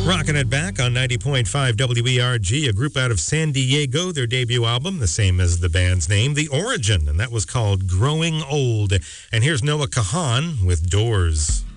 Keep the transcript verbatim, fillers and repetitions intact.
Rocking it back on ninety point five W E R G, a group out of San Diego, their debut album, the same as the band's name, The Origin, and that was called Growing Old. And here's Noah Kahan with Doors.